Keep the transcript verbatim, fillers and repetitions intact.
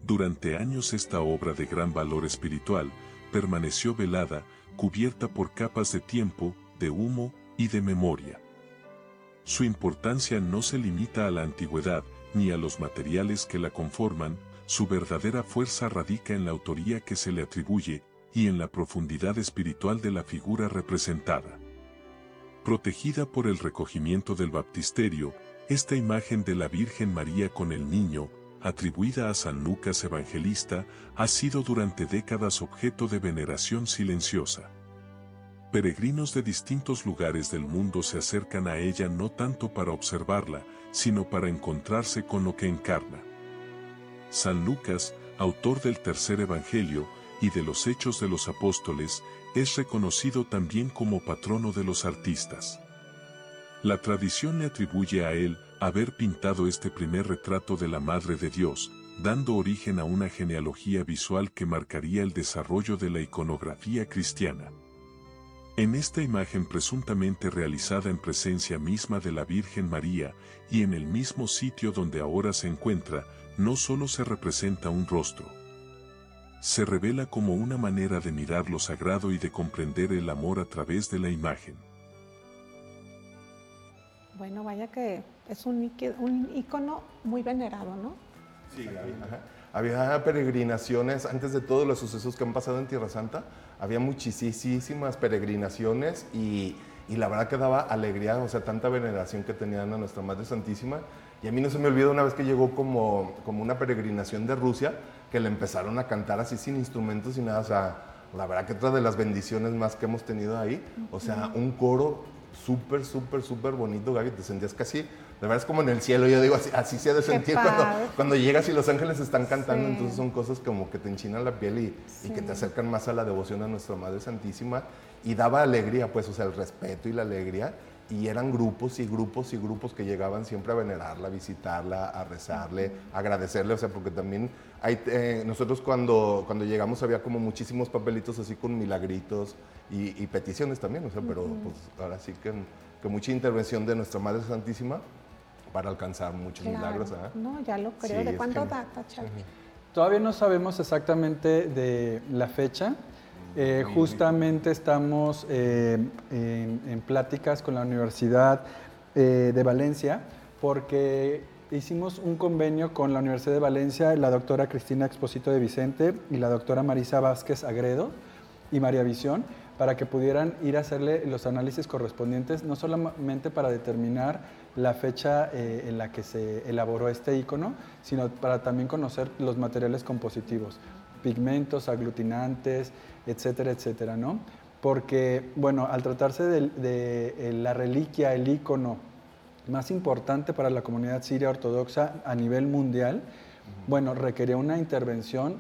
Durante años esta obra de gran valor espiritual permaneció velada, cubierta por capas de tiempo, de humo y de memoria. Su importancia no se limita a la antigüedad ni a los materiales que la conforman, su verdadera fuerza radica en la autoría que se le atribuye y en la profundidad espiritual de la figura representada. Protegida por el recogimiento del baptisterio, esta imagen de la Virgen María con el niño, atribuida a San Lucas Evangelista, ha sido durante décadas objeto de veneración silenciosa. Peregrinos de distintos lugares del mundo se acercan a ella no tanto para observarla, sino para encontrarse con lo que encarna. San Lucas, autor del tercer Evangelio y de los Hechos de los Apóstoles, es reconocido también como patrono de los artistas. La tradición le atribuye a él haber pintado este primer retrato de la Madre de Dios, dando origen a una genealogía visual que marcaría el desarrollo de la iconografía cristiana. En esta imagen presuntamente realizada en presencia misma de la Virgen María y en el mismo sitio donde ahora se encuentra, no solo se representa un rostro. Se revela como una manera de mirar lo sagrado y de comprender el amor a través de la imagen. Bueno, vaya que es un, un ícono muy venerado, ¿no? Sí, había, había peregrinaciones, antes de todos los sucesos que han pasado en Tierra Santa, había muchísimas peregrinaciones y, y la verdad que daba alegría, o sea, tanta veneración que tenían a nuestra Madre Santísima. Y a mí no se me olvida una vez que llegó como, como una peregrinación de Rusia, que le empezaron a cantar así sin instrumentos y nada, o sea, la verdad que otra de las bendiciones más que hemos tenido ahí, o sea, un coro súper, súper, súper bonito, Gaby, te sentías casi, de verdad es como en el cielo, yo digo, así, así se ha de sentir cuando, cuando llegas y los ángeles están cantando, sí. Entonces son cosas como que te enchinan la piel y, sí. y que te acercan más a la devoción a nuestra Madre Santísima, y daba alegría, pues, o sea, el respeto y la alegría, y eran grupos y grupos y grupos que llegaban siempre a venerarla, a visitarla, a rezarle, a agradecerle, o sea, porque también hay, eh, nosotros cuando, cuando llegamos había como muchísimos papelitos así con milagritos y, y peticiones también, o sea, pero uh-huh. pues ahora sí que, que mucha intervención de nuestra Madre Santísima para alcanzar muchos claro. milagros. ¿eh? No, ya lo creo. Sí, ¿de cuánto que... data, Charlie? Uh-huh. Todavía no sabemos exactamente de la fecha. Eh, justamente estamos eh, en, en pláticas con la Universidad eh, de Valencia porque hicimos un convenio con la Universidad de Valencia, la doctora Cristina Expósito de Vicente y la doctora Marisa Vázquez Agredo y María Visión para que pudieran ir a hacerle los análisis correspondientes, no solamente para determinar la fecha eh, en la que se elaboró este ícono, sino para también conocer los materiales compositivos, pigmentos, aglutinantes, etcétera, etcétera, ¿no? Porque, bueno, al tratarse de, de la reliquia, el ícono más importante para la comunidad siria ortodoxa a nivel mundial, bueno, requería una intervención